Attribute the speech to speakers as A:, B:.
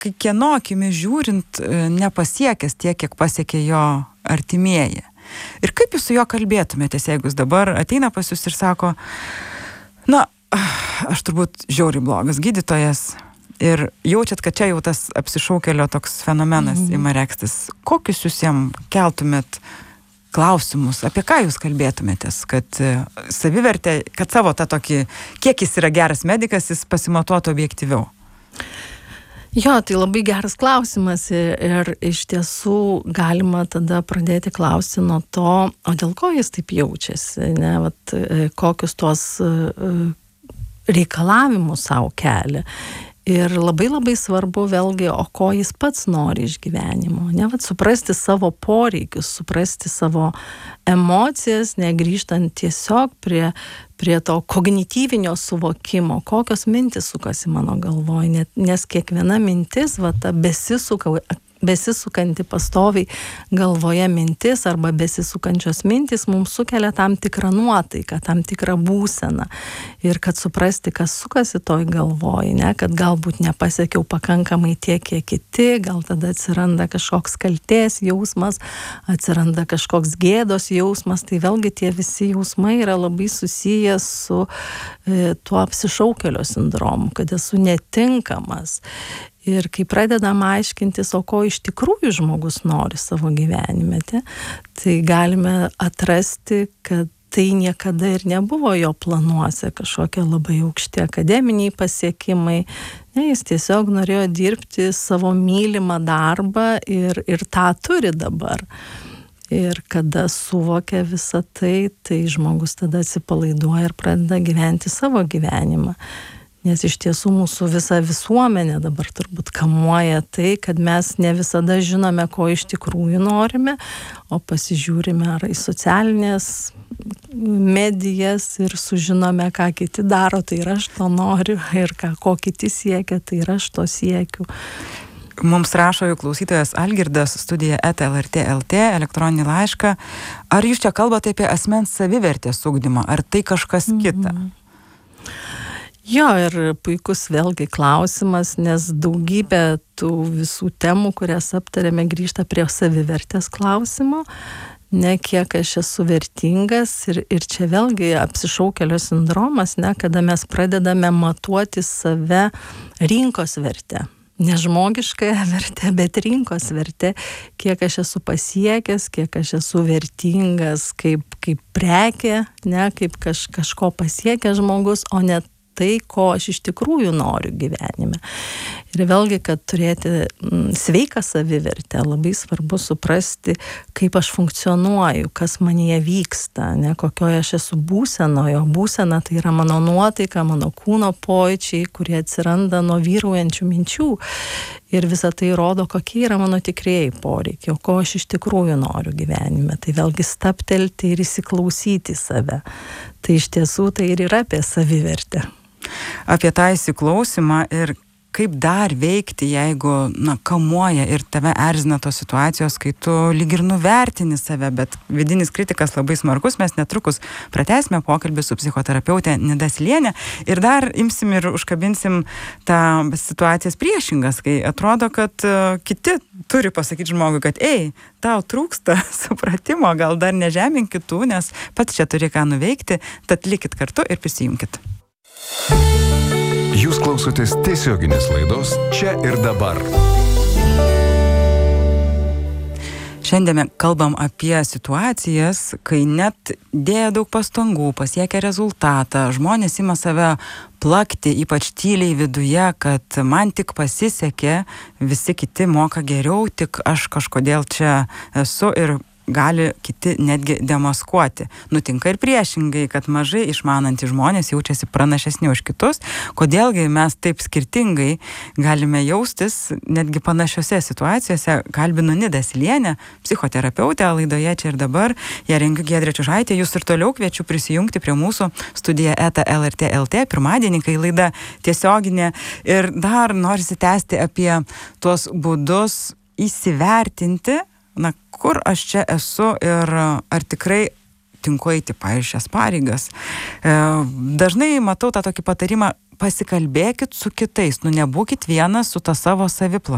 A: kieno akimis žiūrint nepasiekęs tiek, kiek pasiekė jo artimieji. Ir kaip jūs su juo kalbėtumėtės, jeigu jis dabar ateina pas jūs ir sako, na, aš turbūt žiauriai blogas gydytojas ir jaučiat, kad čia jau tas apsišaukėlio toks fenomenas ima reikštis. Kokius jūs jam keltumėt klausimus, apie ką jūs kalbėtumėtės, kad savivertė, kad savo tą tokį, kiek jis yra geras medikas, jis pasimatuotų objektyviau?
B: Jo, tai labai geras klausimas ir iš tiesų galima tada pradėti klausti nuo to, o dėl ko jis taip jaučiasi, ne, vat, kokius tuos reikalavimus savo kelia. Ir labai svarbu vėlgi, o ko jis pats nori iš gyvenimo. Ne, vat, suprasti savo poreikius, suprasti savo emocijas, negrįžtant tiesiog prie to kognityvinio suvokimo, kokios mintis sukasi mano galvoj, nes kiekviena mintis, va, ta besisukanti pastoviai galvoje mintis arba besisukančios mintis mums sukelia tam tikrą nuotaiką, tam tikrą būseną. Ir kad suprasti, kas sukasi toj galvoj, ne, kad galbūt nepasiekiau pakankamai tiek, kiek kiti, gal tada atsiranda kažkoks kaltės jausmas, atsiranda kažkoks gėdos jausmas, tai vėlgi tie visi jausmai yra labai susijęs su tuo apsišaukėlio sindromu, kad esu netinkamas. Ir kai pradedam aiškintis, o ko iš tikrųjų žmogus nori savo gyvenime, tai galime atrasti, kad tai niekada ir nebuvo jo planuose kažkokie labai aukšti akademiniai pasiekimai. Ne, jis tiesiog norėjo dirbti savo mylimą darbą ir tą turi dabar. Ir kada suvokia visą tai žmogus tada atsipalaiduoja ir pradeda gyventi savo gyvenimą. Nes iš tiesų mūsų visa visuomenė dabar turbūt kamuoja tai, kad mes ne visada žinome, ko iš tikrųjų norime, o pasižiūrime ar į socialinės medijas ir sužinome, ką kiti daro, tai ir aš to noriu, ir ko kiti siekia, tai ir aš to siekiu.
A: Mums rašo jų klausytojas Algirdas, studija @lrt.lt, elektroninį laišką. Ar jūs čia kalbate apie asmens savivertės ugdymą, ar tai kažkas kita?
B: Jo, ir puikus vėlgi klausimas, nes daugybė tų visų temų, kurias aptarėme, grįžta prie savivertės klausimo, ne kiek aš esu vertingas ir čia vėlgi apsišaukėlio sindromas, ne, kada mes pradedame matuoti save rinkos vertę. Ne žmogiškąją vertę, bet rinkos vertę, kiek aš esu pasiekęs, kiek aš esu vertingas kaip prekė, ne, kaip kažko pasiekęs žmogus, o ne tai, ko aš iš tikrųjų noriu gyvenime. Ir vėlgi, kad turėti sveiką savivertę, labai svarbu suprasti, kaip aš funkcionuoju, kas manyje vyksta, ne, kokioje aš esu būsenoje. O būsena tai yra mano nuotaika, mano kūno pojūčiai, kurie atsiranda nuo vyraujančių minčių. Ir visa tai rodo, kokie yra mano tikrieji poreikiai, o ko aš iš tikrųjų noriu gyvenime. Tai vėlgi stabtelti ir įsiklausyti save. Tai iš tiesų tai ir yra apie savivertę.
A: Apie tą įsiklausimą ir kaip dar veikti, jeigu, kamuoja ir tave erzina tos situacijos, kai tu lyg ir nuvertini save, bet vidinis kritikas labai smarkus. Mes netrukus pratęsime pokalbį su psichoterapeutė Nida Silienė ir dar imsim ir užkabinsim tą situacijas priešingas, kai atrodo, kad kiti turi pasakyti žmogui, kad tau trūksta supratimo, gal dar nežemink kitų, nes pats čia turi ką nuveikti, tad likit kartu ir prisijungkit.
C: Jūs klausotės tiesioginės laidos Čia ir dabar.
A: Šiandien kalbam apie situacijas, kai net dėja daug pastangų, pasiekia rezultatą, žmonės ima save plakti, ypač tyliai viduje, kad man tik pasisekė, visi kiti moka geriau, tik aš kažkodėl čia esu ir gali kiti netgi demaskuoti. Nutinka ir priešingai, kad mažai išmanantys žmonės jaučiasi pranašesni už kitus. Kodėlgi mes taip skirtingai galime jaustis netgi panašiose situacijose? Kalbinu Nidą Silienę, psichoterapeutę laidoje Čia ir dabar. Ją rengiu Giedrė Čiužaitė. Jūs ir toliau kviečiu prisijungti prie mūsų studija @lrt.lt. Pirmadienį, kai laida tiesioginė. Ir dar norisi tęsti apie tuos būdus įsivertinti, kur aš čia esu ir ar tikrai tinku eiti, pavyzdžiui, šias pareigas. Dažnai matau tą tokį patarimą, pasikalbėkit su kitais, nebūkit vienas su ta savo saviplaka.